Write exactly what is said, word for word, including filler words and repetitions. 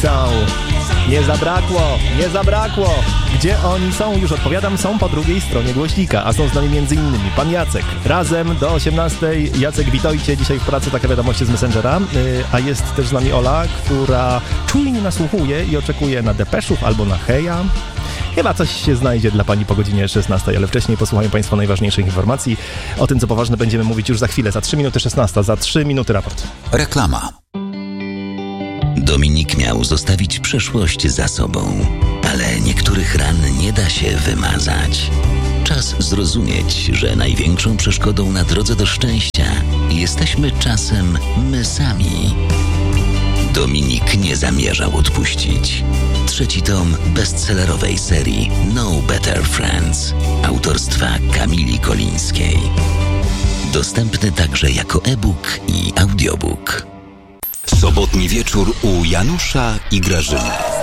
napisał: nie zabrakło, nie zabrakło. Gdzie oni są? Już odpowiadam, są po drugiej stronie głośnika, a są z nami między innymi pan Jacek. Razem do osiemnastej. Jacek, witajcie. Dzisiaj w pracy takie wiadomości z Messengera, yy, a jest też z nami Ola, która czujnie nasłuchuje i oczekuje na depeszów albo na heja. Chyba coś się znajdzie dla pani po godzinie szesnastej, ale wcześniej posłuchają państwo najważniejszych informacji. O tym, co poważne, będziemy mówić już za chwilę. Za trzy minuty szesnasta, za trzy minuty raport. Reklama. Dominik miał zostawić przeszłość za sobą, ale niektórych ran nie da się wymazać. Czas zrozumieć, że największą przeszkodą na drodze do szczęścia jesteśmy czasem my sami. Dominik nie zamierzał odpuścić. Trzeci tom bestsellerowej serii No Better Friends autorstwa Kamili Kolińskiej. Dostępny także jako e-book i audiobook. Sobotni wieczór u Janusza i Grażyny.